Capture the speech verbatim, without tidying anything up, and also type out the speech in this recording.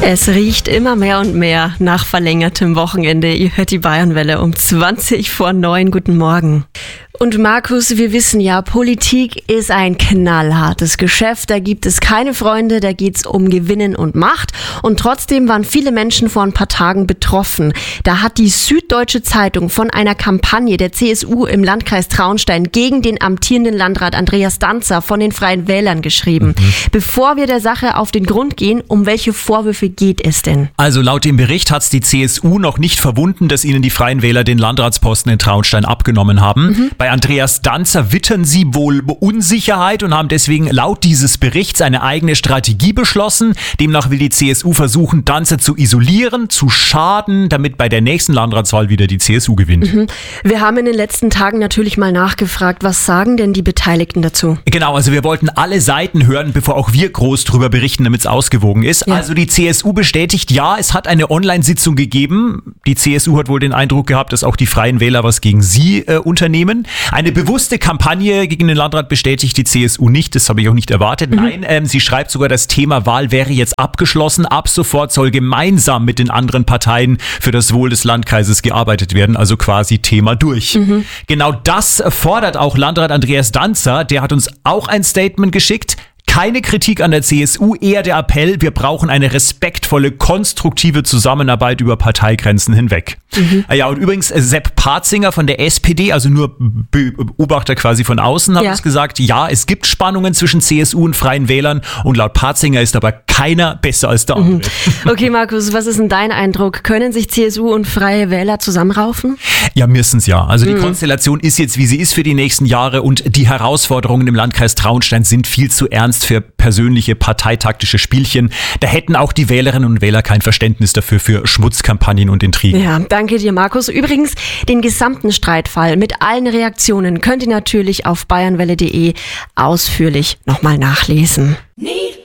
Es riecht immer mehr und mehr nach verlängertem Wochenende. Ihr hört die Bayernwelle um zwanzig vor neun. Guten Morgen. Und Markus, wir wissen ja, Politik ist ein knallhartes Geschäft. Da gibt es keine Freunde, da geht's um Gewinnen und Macht. Und trotzdem waren viele Menschen vor ein paar Tagen betroffen. Da hat die Süddeutsche Zeitung von einer Kampagne der C S U im Landkreis Traunstein gegen den amtierenden Landrat Andreas Danzer von den Freien Wählern geschrieben. Mhm. Bevor wir der Sache auf den Grund gehen, um welche Vorwürfe geht es denn? Also laut dem Bericht hat es die C S U noch nicht verwunden, dass ihnen die Freien Wähler den Landratsposten in Traunstein abgenommen haben. Mhm. Bei Andreas Danzer wittern sie wohl Unsicherheit und haben deswegen laut dieses Berichts eine eigene Strategie beschlossen. Demnach will die C S U versuchen, Danzer zu isolieren, zu schaden, damit bei der nächsten Landratswahl wieder die C S U gewinnt. Mhm. Wir haben in den letzten Tagen natürlich mal nachgefragt, was sagen denn die Beteiligten dazu? Genau, also wir wollten alle Seiten hören, bevor auch wir groß drüber berichten, damit es ausgewogen ist. Ja. Also die C S U bestätigt, ja, es hat eine Online-Sitzung gegeben. Die C S U hat wohl den Eindruck gehabt, dass auch die Freien Wähler was gegen sie äh, unternehmen. Eine bewusste Kampagne gegen den Landrat bestätigt die C S U nicht, das habe ich auch nicht erwartet. Mhm. Nein, ähm, sie schreibt sogar, das Thema Wahl wäre jetzt abgeschlossen. Ab sofort soll gemeinsam mit den anderen Parteien für das Wohl des Landkreises gearbeitet werden, also quasi Thema durch. Mhm. Genau das fordert auch Landrat Andreas Danzer, der hat uns auch ein Statement geschickt. Keine Kritik an der C S U, eher der Appell, wir brauchen eine respektvolle, konstruktive Zusammenarbeit über Parteigrenzen hinweg. Mhm. Ja, und übrigens Sepp Patzinger von der S P D, also nur Beobachter quasi von außen, hat ja. uns gesagt, ja, es gibt Spannungen zwischen C S U und Freien Wählern und laut Patzinger ist aber keiner besser als der andere. Mhm. Okay, Markus, was ist denn dein Eindruck? Können sich C S U und Freie Wähler zusammenraufen? Ja, müssen ja. Also die mhm. Konstellation ist jetzt, wie sie ist für die nächsten Jahre und die Herausforderungen im Landkreis Traunstein sind viel zu ernst für persönliche parteitaktische Spielchen. Da hätten auch die Wählerinnen und Wähler kein Verständnis dafür für Schmutzkampagnen und Intrigen. Ja, danke dir, Markus. Übrigens, den gesamten Streitfall mit allen Reaktionen könnt ihr natürlich auf bayernwelle punkt de ausführlich nochmal nachlesen. Nee.